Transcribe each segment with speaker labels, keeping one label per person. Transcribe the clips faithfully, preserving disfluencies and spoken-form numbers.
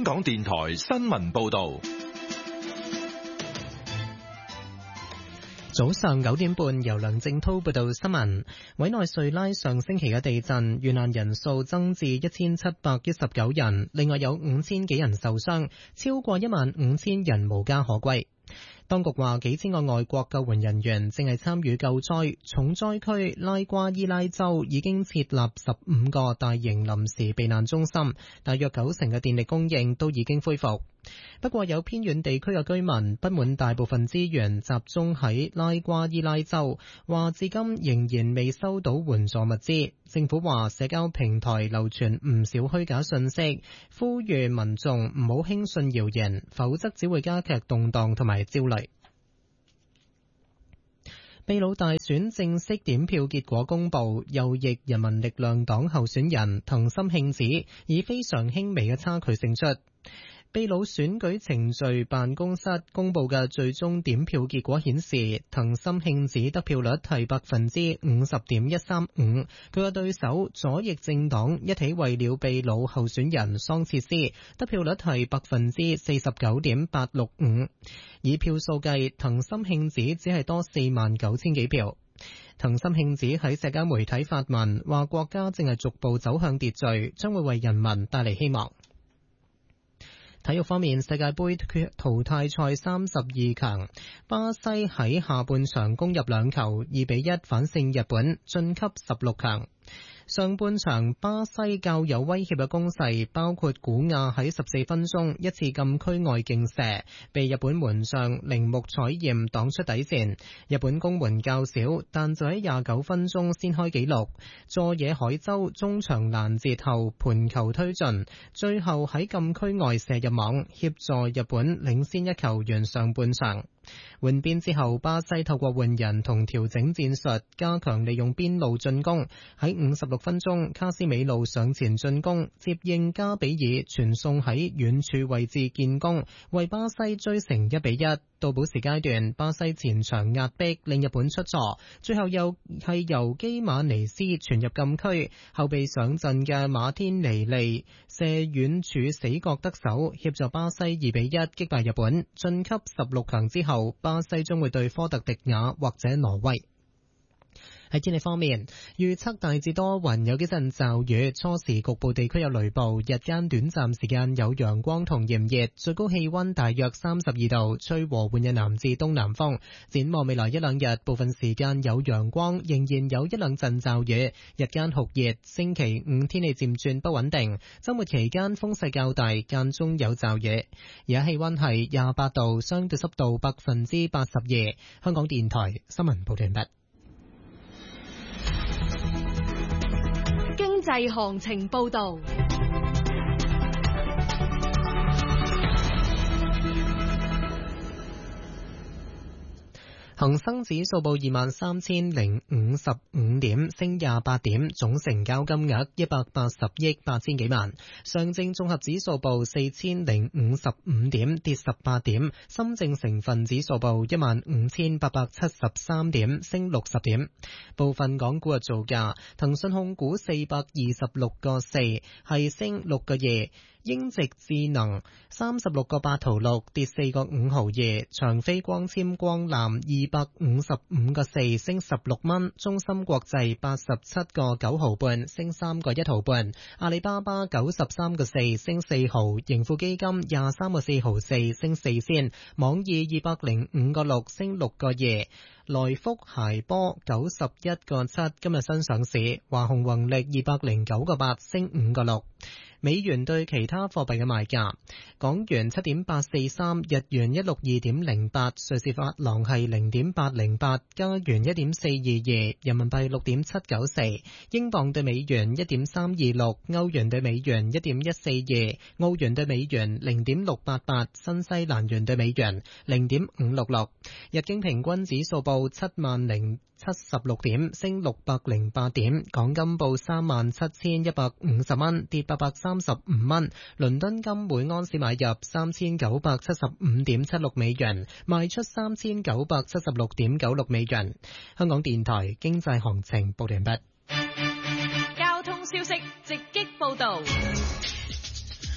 Speaker 1: 香港電台新聞報道。
Speaker 2: 早上九點半，由梁正濤報道新聞。委內瑞拉上星期嘅地震，遇難人數增至一千七百一十九人，另外有五千幾人受傷，超過一萬五千人無家可歸。當局話，幾千個外國救援人員正係參與救災。重災區拉瓜伊拉州已經設立十五個大型臨時避難中心，大約九成嘅電力供應都已經恢復。不過有偏遠地區嘅居民不滿大部分資源集中喺拉瓜伊拉州，話至今仍然未收到援助物資。政府話社交平台流傳唔少虛假信息，呼籲民眾唔好輕信謠言，否則只會加劇動盪同埋焦慮。秘魯大選正式點票結果公布，右翼人民力量黨候選人藤森慶子以非常輕微嘅差距勝出。秘魯選舉程序辦公室公布嘅最終點票結果顯示，藤森慶子得票率係百分之五十點一三五，佢嘅對手左翼政黨一起為了秘魯候選人桑切斯得票率係百分之四十九點八六五，以票數計，藤森慶子只係多四萬九千幾票。藤森慶子喺社交媒體發文話，國家正係逐步走向秩序，將會為人民帶嚟希望。體育方面，世界盃淘汰賽三十二強，巴西喺下半場攻入兩球，二比一反勝日本，晉級十六強。上半場巴西較有威脅嘅攻勢，包括古亞喺十四分鐘一次禁區外勁射，被日本門將鈴木彩艷擋出底線。日本攻門較少，但就喺廿九分鐘先開紀錄。佐野海洲中場攔截後盤球推進，最後喺禁區外射入網，協助日本領先一球完上半場。換邊之後，巴西透過換人同調整戰術，加強利用邊路進攻。喺五十六分鐘，卡斯美路上前進攻，接應加比爾傳送喺遠處位置建功，為巴西追成一比一。到補時階段，巴西前場壓迫令日本出錯，最後又係由基馬尼斯傳入禁區，後備上陣嘅馬天尼利射遠處死角得手，協助巴西二比一擊敗日本，晉級十六強之後，巴西將會對科特迪瓦或者挪威。喺天氣方面，預測大致多雲，有幾陣驟雨，初時局部地區有雷暴，日間短暫時間有陽光同炎熱，最高氣溫大約三十二度，吹和緩嘅南至東南風。展望未來一兩日，部分時間有陽光，仍然有一兩陣驟雨，日間酷熱。星期五天氣漸轉不穩定，周末期間風勢較大，間中有驟雨。而家氣溫係廿八度，相對濕度百分之八十二。香港電台新聞報道完畢。
Speaker 3: 經濟行情報道。
Speaker 2: 恒生指數報二萬三千零五十五點，升廿八點，總成交金額一百八十億八千幾萬。上證綜合指數報四千零五十五點，跌十八點。深證成分指數報一萬五千八百七十三點，升六十點。部分港股嘅造價，騰訊控股四百二十六個四，係升六個二。英直智能三十六個八毫六，跌四個五毫二。長飛光纖光纜二百五十五個四，升十六蚊。中芯國際八十七個九毫半，升三個一毫半。阿里巴巴九十三個四，升四毫。盈富基金廿三個四毫四，升四仙。網易二百零五個六，升六個二。來福諧波九十一個七，今日新上市。華虹宏力二百零九個八，升五個六。美元對其他貨幣嘅賣價：港元七點八四三，日元一六二點零八，瑞士法郎係零點八零八，加元一點四二二，人民幣六點七九四，英鎊對美元一點三二六，歐元對美元一點一四二，澳元對美元零點六八八，新西蘭元對美元零點五六六。日經平均指數報七萬零七十六點，升六百零八點。港金報三萬七千一百五十蚊，跌八百三十五蚊。倫敦金每安士買入三千九百七十五點七六美元，賣出三千九百七十六點九六美元。香港電台經濟行情報完畢。
Speaker 3: 交通消息直擊報道。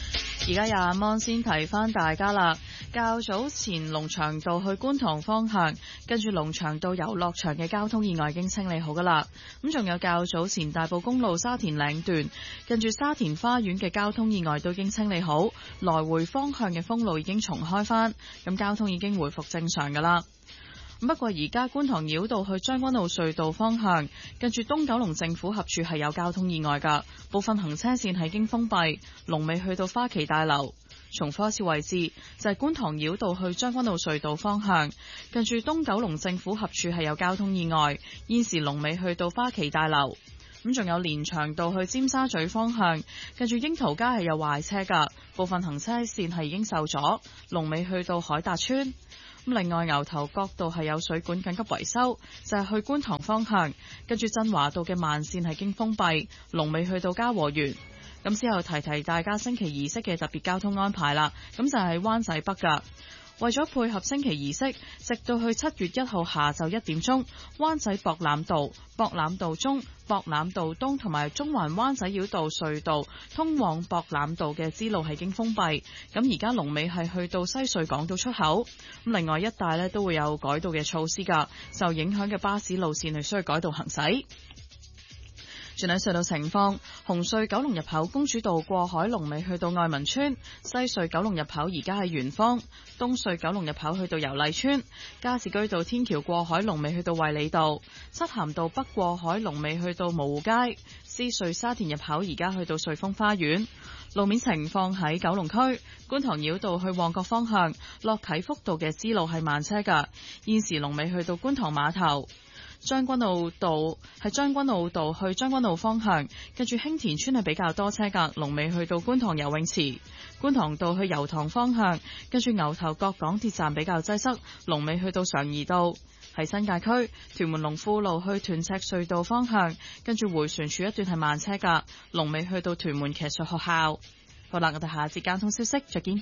Speaker 4: 而家廿蚊先提翻大家啦。較早前龍翔道去觀塘方向，跟住龍翔道遊樂場嘅交通意外已經清理好噶啦。咁仲有較早前大埔公路沙田嶺段，跟住沙田花園嘅交通意外都已經清理好，來回方向嘅封路已經重開翻，咁交通已經回復正常噶啦。不過而家觀塘繞道去將軍澳隧道方向，跟住東九龍政府合署係有交通意外噶，部分行車線係已經封閉，龍尾去到花旗大樓。重複一次位置就係、是、觀塘繞道去將軍澳隧道方向，跟住東九龍政府合署係有交通意外，現時龍尾去到花旗大樓。咁仲有連翔道去尖沙咀方向，跟住櫻桃街係有壞車噶，部分行車線係已經受阻，龍尾去到海達村。咁另外牛頭角道係有水管緊急維修，就係、是、去觀塘方向，跟住振華道嘅慢線係經封閉，龍尾去到嘉和園。咁之後提提大家升旗儀式嘅特別交通安排啦，咁就係灣仔北噶。為咗配合升旗儀式，直到去七月一號下晝一點鐘，灣仔博覽道、博覽道中、博覽道東同埋中環灣仔繞道隧道通往博覽道嘅支路係經封閉。咁而家龍尾係去到西隧港島出口。咁另外一帶呢都會有改道嘅措施噶，受影響嘅巴士路線係需要改道行駛。轉睇隧道情況，紅隧九龍入口公主道過海龍尾去到愛民村，西隧九龍入口而家係圓方，東隧九龍入口去到油麗村，加士居道天橋過海龍尾去到衛理道，漆咸道北過海龍尾去到蕪湖街，獅隧沙田入口而家去到瑞豐花園。路面情況喺九龍區觀塘繞道去旺角方向，落啟福道嘅支路係慢車噶，現時龍尾去到觀塘碼頭。將軍澳道係將軍澳道去將軍澳方向，跟住興田村係比較多車噶，龍尾去到觀塘游泳池。觀塘道去油塘方向，跟住牛頭角港鐵站比較擠塞，龍尾去到常怡道。喺新界區屯門龍富路去屯赤隧道方向，跟住迴旋處一段係慢車噶，龍尾去到屯門騎術學校。好啦，我哋下一節交通消息再見。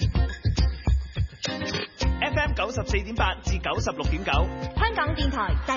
Speaker 5: F M 九十四點八至九十六點九，
Speaker 3: 香港電台。